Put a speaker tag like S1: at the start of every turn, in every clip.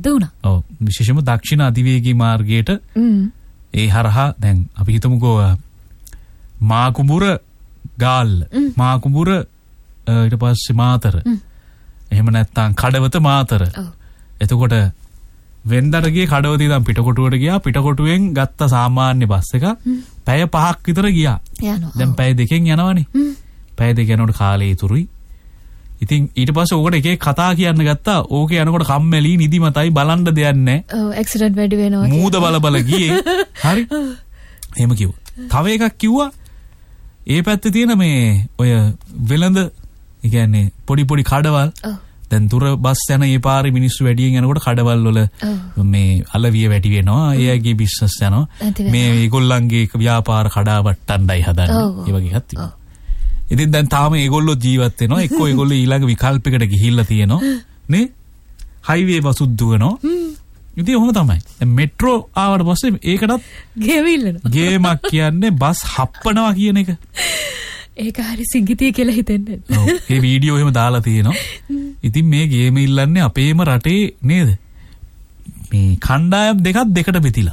S1: සිද්ධ වුණා.
S2: ඔව් විශේෂයෙන්ම දක්ෂිණ අධිවේගී මාර්ගයට ඒ හරහා දැන් අපි හිතමුකෝ මාකුඹුර ගාල්ල මාකුඹුර ඊට පස්සේ මාතර එහෙම නැත්නම් කඩවත මාතර. එතකොට වෙන්දට ගියේ කඩවත ඉඳන් පිටකොටුවට ගියා. පිටකොටුවෙන් ගත්ත සාමාන්‍ය බස් එක පැය 5ක් විතර ගියා. දැන් පැය 2කින් යනවනේ. පැය 2 යනකොට කාලේ ඉතුරුයි. ඉතින් ඊට පස්සේ ඕකට එක එක කතා කියන්න ගත්තා. ඕකේ යනකොට කම්මැලි නිදිමතයි බලන්න දෙයක් නැහැ.
S1: ඔව් ඇක්සිඩන්ට් වැඩි වෙනවා.
S2: මූද බල ගියේ. හරි. එහෙම කිව්වා. තව එකක් කිව්වා. ඒ පැත්තේ තියෙන මේ ඔය වෙළඳ ඒ කියන්නේ පොඩි පොඩි කඩවල් දැන් දුර බස් යන ඒ පාරේ මිනිස්සු වැඩියෙන් යනකොට කඩවල් වල මේ අලවිය වැඩි වෙනවා. එයාගේ බිස්නස් යනවා. මේ ඒගොල්ලන්ගේ ව්‍යාපාර කඩාවට්ටන්නයි හදන්නේ. ඒ වගේ එකක් තියෙනවා. ඉතින් දැන් තාම ඒගොල්ලෝ ජීවත් වෙනවා. එක්කෝ ඒගොල්ලෝ ඊළඟ විකල්පයකට ගිහිල්ලා තියෙනවා. නේ? හයිවේ බසුත් දුවනවා. ඉතින් ඔහොම තමයි. දැන් මෙට්‍රෝ ආවට පස්සේ ඒකටත්
S1: ගෙවිල්ලනවා.
S2: ගේමක් කියන්නේ බස් හප්පනවා කියන එක.
S1: ඒක හරි සිංගිතිය කියලා හිතෙන්නේ.
S2: ඔව්. ඒ වීඩියෝ එහෙම දාලා තියෙනවා. ඉතින් මේ ගේම ඉල්ලන්නේ අපේම රටේ නේද? මේ කණ්ඩායම් දෙකට බෙදිලා.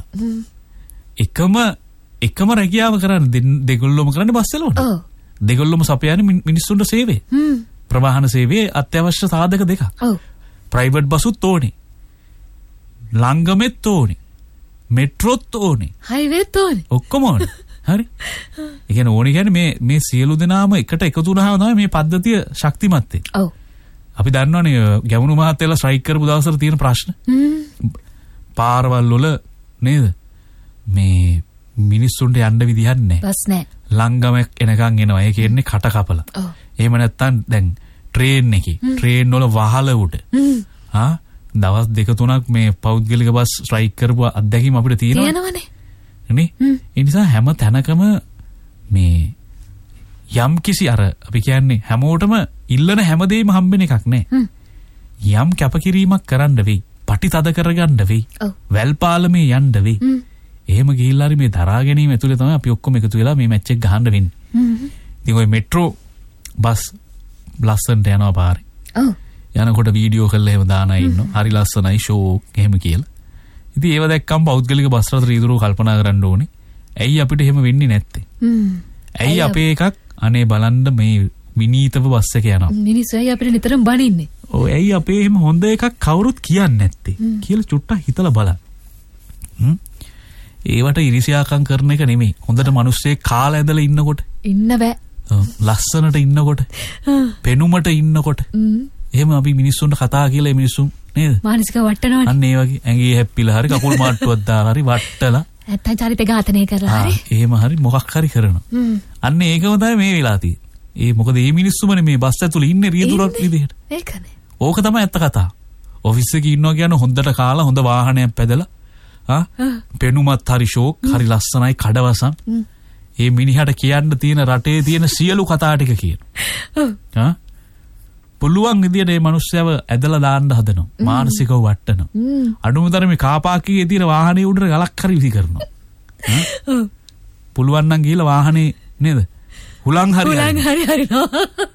S2: එකම රැකියාව කරන්නේ දෙගොල්ලොම කරන්නේ බස් වලට. ඔව්. දෙගොල්ලොම සපයන්නේ මිනිස්සුන්ට සේවය. ප්‍රවාහන සේවයේ අත්‍යවශ්‍ය සාධක දෙකක්.
S1: ඔව්.
S2: ප්‍රයිවට් බසුත් ඕනේ. ලංගමෙත් ඕනේ. මෙට්‍රෝත් ඕනේ.
S1: හයිවේත් ඕනේ.
S2: ඔක්කොම ඕනේ. හරි. ඒ කියන්නේ ඕනේ කියන්නේ මේ සියලු දෙනාම එකට එකතු වුණාම තමයි මේ පද්ධතිය ශක්තිමත් වෙන්නේ.
S1: ඔව්.
S2: අපි දන්නවනේ ගැමුණු මහත්තයලා ස්ට්‍රයික් කරපු දවසට තියෙන ප්‍රශ්න. පාරවල් වල නේද? මේ මිනිස්සුන්ට යන්න විදිහක් නැහැ.
S1: බස් නැහැ.
S2: ලංගමක් එනකන් එනවා. ඒ කියන්නේ කට කපලා.
S1: ඔව්.
S2: එහෙම නැත්තම් දැන් ට්‍රේන් එකේ ට්‍රේන් වල වහල උඩ. දවස් 2-3ක් මේ පෞද්ගලික බස් ස්ට්‍රයික් කරපු අත්දැකීම් අපිට තියෙනවනේ. නේ? ඒ නිසා හැම තැනකම මේ යම් කිසි අර අපි කියන්නේ හැමෝටම ඉල්ලන හැමදේම හම්බෙන එකක් නෑ. යම් කැපකිරීමක් කරන්න වෙයි. පටි තද කරගන්න වෙයි. වැල් පාලමේ යන්න වෙයි. එහෙම ගිහිල්ලා හරි මේ දරා ගැනීම ඇතුලේ තමයි අපි ඔක්කොම එකතු වෙලා මේ මැච් එක ගහන්න වෙන්නේ. ඉතින් ඔය මෙට්‍රෝ බස් ලස්සනට යනවා පාරේ. ඔව්. යනකොට වීඩියෝ කරලා එහෙම දාන අය ඉන්නවා. හරි ලස්සනයි ෂෝ එහෙම කියලා. ඉතින් ඒව දැක්කම පෞද්ගලික බස් රථ රීදුරු කල්පනා කරන්න ඕනේ. ඇයි අපිට එහෙම වෙන්නේ නැත්තේ? ඇයි අපේ එකක් අනේ බලන්න මේ විනීතව බස් එක යනවා.
S1: මිනිස්සු ඇයි අපිට නිතරම බනින්නේ?
S2: ඔව් ඇයි අපේ එහෙම හොඳ එකක් කවුරුත් කියන්නේ නැත්තේ කියලා චුට්ටක් හිතලා බලන්න. ඒවට ඉරිසියාකම් කරන එක නෙමෙයි. හොඳට මිනිස්සෙක් කාලා ඇඳලා ඉන්නකොට
S1: ඉන්න බෑ.
S2: ලස්සනට ඉන්නකොට පෙනුමට ඉන්නකොට එහෙම අපි මිනිස්සුන්ට කතා කියලා ඒ මිනිස්සුන් නේද?
S1: මානසික වට්ටනවනේ. අන්න
S2: ඒ වගේ ඇඟේ හැප්පිලා හරි කකුල් මාට්ටුවක් දාලා හරි වට්ටලා
S1: නැත්තම් චරිත ඝාතනය කරලා හරි.
S2: එහෙම හරි මොකක් හරි කරනවා. අන්න ඒකම තමයි මේ වෙලා තියෙන්නේ. මොකද මේ මිනිස්සුමනේ මේ බස් ඇතුලේ ඉන්නේ රියදුරක් විදිහට.
S1: ඒකනේ.
S2: ඕක තමයි ඇත්ත කතාව. ඔෆිස් එකේ ඉන්නවා කියන්නේ හොඳට කාලා හොඳ වාහනයක් පැදලා පෙනුමත් හරි ෂෝක් හරි ලස්සනයි කඩවසම්. මේ මිනිහට කියන්න තියෙන රටේ තියෙන සියලු කතා ටික කියනවා. පුළුවන් විදියට මේ මිනිස්සයව ඇදලා දාන්න හදනවා. මානසිකව වට්ටනවා. අඩුමතරමේ කාපාක්කේ තියෙන වාහනේ උඩට ගලක් හරි විසි කරනවා. පුළුවන් නම් ගිහලා වාහනේ නේද? හුලං හරිනවා.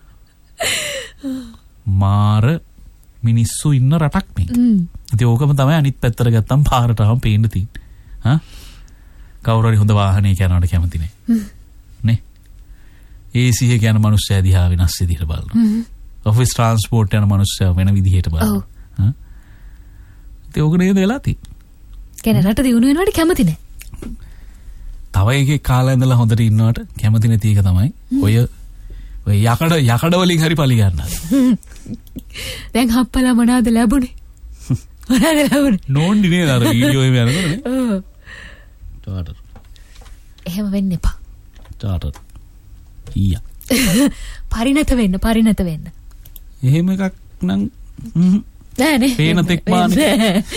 S2: මාර මිනිස්සු ඉන්න රටක් මේ. ඉතින් ඕකම තමයි අනිත් පැත්තට ගත්තම් පාරටම පේන්න තියෙන්නේ. කවුරු හරි හොඳ වාහනයක යනවට කැමති නැහැ. නේ? AC එක යන මිනිස්සයා දිහා වෙනස් විදිහට බලනවා. ඔෆිස් ට්‍රාන්ස්පෝර්ට් යන මිනිස්සයා වෙන විදිහට බලනවා. ඒක ඕක නේද වෙලා තියෙන්නේ.
S1: කියන්නේ රට දියුණු වෙනවට කැමති නැහැ.
S2: තව එකේ කාලා ඉඳලා හොඳට ඉන්නවට කැමති නැති එක තමයි ඔය යකඩ වලින් හරි පලි ගන්නවා.
S1: දැන් හප්පලා මොනවද ලැබුණේ?
S2: නෝන්ඩි නේද අර වීඩියෝ එකේ යනකොට නේ. චාටර්.
S1: එහෙම වෙන්න එපා.
S2: චාටර්. ඊයා.
S1: පරිණත වෙන්න.
S2: එහෙම එකක් නම්
S1: නෑනේ.
S2: පේන තෙක්මානේ.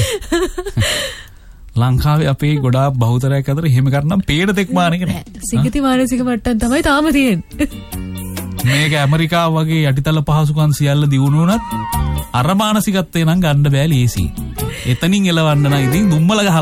S2: ලංකාවේ අපේ ගොඩාක් බහුතරයක් අතර එහෙම කරනම් පේන තෙක්මානේ නෑ.
S1: සිගති මානසික මට්ටම් තමයි තාම තියෙන්නේ.
S2: මේක ඇමරිකාව වගේ යටිතල පහසුකම් සියල්ල දියුණු වුණත් අර මානසිකත්වේ නම් ගන්න බෑ ලීසි. එතනින් එලවන්න නම් ඉතින් දුම්මල ගහ